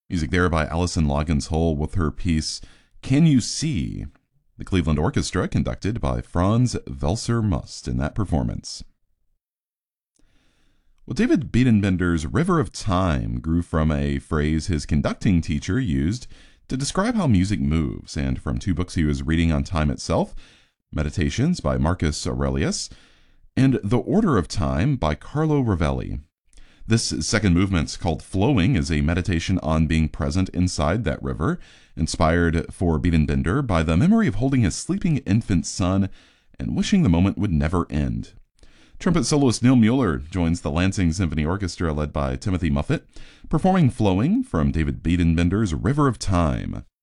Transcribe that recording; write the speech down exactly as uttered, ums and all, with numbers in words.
Music there by Alison Loggins Hull with her piece Can You See? The Cleveland Orchestra, conducted by Franz Welser Must in that performance. Well, David Biedenbender's River of Time grew from a phrase his conducting teacher used to describe how music moves, and from two books he was reading on time itself, Meditations by Marcus Aurelius, and The Order of Time by Carlo Rovelli. This second movement, called Flowing, is a meditation on being present inside that river, inspired for Biedenbender by the memory of holding his sleeping infant son and wishing the moment would never end. Trumpet soloist Neil Mueller joins the Lansing Symphony Orchestra led by Timothy Muffet, performing Flowing from David Biedenbender's River of Time.